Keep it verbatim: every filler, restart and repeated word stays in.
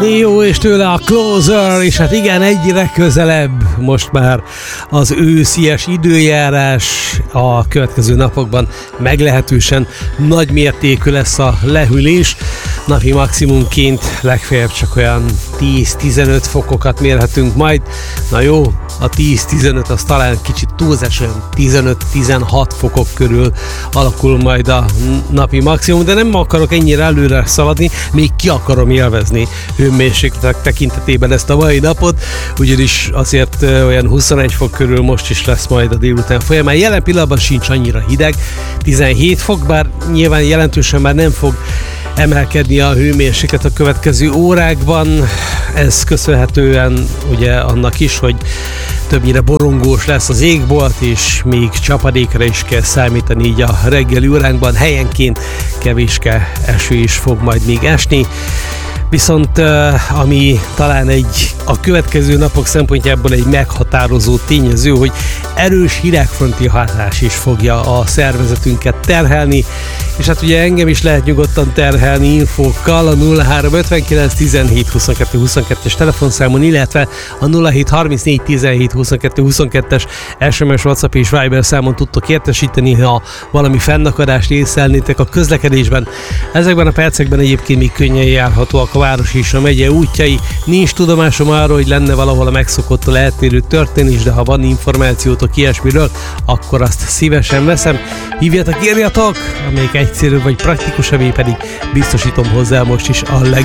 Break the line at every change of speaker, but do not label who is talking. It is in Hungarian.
Jó, és tőle a Closer, és hát igen, egyre közelebb most már az őszies időjárás. A következő napokban meglehetősen nagy mértékű lesz a lehűlés. Napi maximumként legfeljebb csak olyan tíz-tizenöt fokokat mérhetünk majd. Na jó, a tíz-tizenöt az talán kicsit túlzás, olyan tizenöt-tizenhat fokok körül alakul majd a napi maximum, de nem akarok ennyire előre szaladni, még ki akarom élvezni hőmérsékletek tekintetében ezt a mai napot, ugyanis azért olyan huszonegy fok körül most is lesz majd a délután folyamán. Jelen pillanatban sincs annyira hideg, tizenhét fok, bár nyilván jelentősen már nem fog emelkedni a hőmérséklet a következő órákban. Ez köszönhetően ugye annak is, hogy többnyire borongós lesz az égbolt, és még csapadékra is kell számítani így a reggeli óránkban. Helyenként kevéske eső is fog majd még esni. Viszont ami talán egy a következő napok szempontjából egy meghatározó tényező, hogy erős hidegfronti hatás is fogja a szervezetünket terhelni, és hát ugye engem is lehet nyugodtan terhelni infókkal a nulla három ötvenkilenc tizenhét huszonkettő huszonkettes telefonszámon, illetve a nulla hét harmincnégy tizenhét huszonkettő huszonkettes es em es, WhatsApp és Viber számon tudtok értesíteni, ha valami fennakadást észlelnétek a közlekedésben. Ezekben a percekben egyébként még könnyen járhatóak a város és a megye útjai. Nincs tudomásom arról, hogy lenne valahol a megszokottól eltérő történés, de ha van információtok ilyesmiről, akkor azt szívesen veszem. Hívjatok, írjatok, amelyik egyszerűbb vagy praktikusabb, pedig biztosítom hozzá most is a leg